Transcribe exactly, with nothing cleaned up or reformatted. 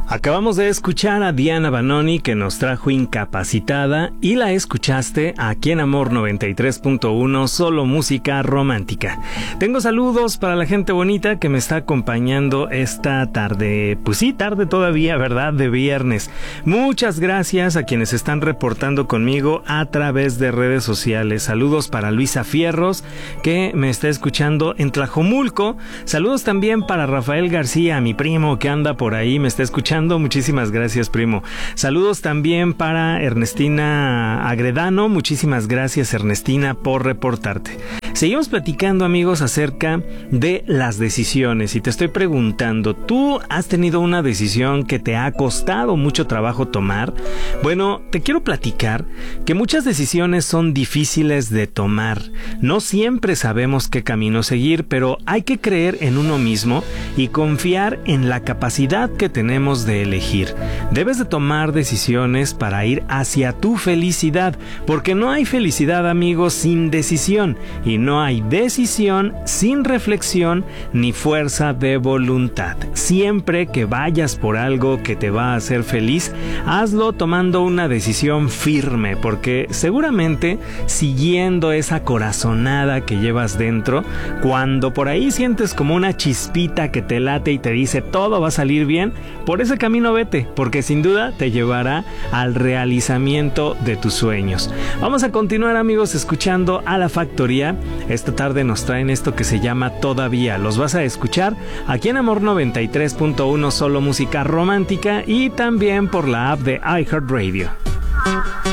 Acabamos de escuchar a Diana Banoni, que nos trajo Incapacitada, y la escuchaste aquí en Amor noventa y tres punto uno, solo música romántica. Tengo saludos para la gente bonita que me está acompañando esta tarde, pues sí, tarde todavía, ¿verdad? De viernes. Muchas gracias a quienes están reportando conmigo a través de redes sociales. Saludos para Luisa Fierros, que me está escuchando en Tlajomulco. Saludos también para Rafael García, mi primo que anda por ahí, me está escuchando. Muchísimas gracias, primo. Saludos también para Ernestina Agredano. Muchísimas gracias, Ernestina, por reportarte. Seguimos platicando, amigos, acerca de las decisiones, y te estoy preguntando, ¿tú has tenido una decisión que te ha costado mucho trabajo tomar? Bueno, te quiero platicar que muchas decisiones son difíciles de tomar. No siempre sabemos qué camino seguir, pero hay que creer en uno mismo y confiar en la capacidad que tenemos de elegir. Debes de tomar decisiones para ir hacia tu felicidad, porque no hay felicidad, amigos, sin decisión, y no hay decisión sin reflexión ni fuerza de voluntad. Siempre que vayas por algo que te va a hacer feliz, hazlo tomando una decisión firme, porque seguramente siguiendo esa corazonada que llevas dentro, cuando por ahí sientes como una chispita que te late y te dice todo va a salir bien, por ese camino vete, porque sin duda te llevará al realizamiento de tus sueños. Vamos a continuar, amigos, escuchando a La Factoría. Esta tarde nos traen esto que se llama Todavía. Los vas a escuchar aquí en Amor noventa y tres punto uno, solo música romántica, y también por la app de iHeartRadio.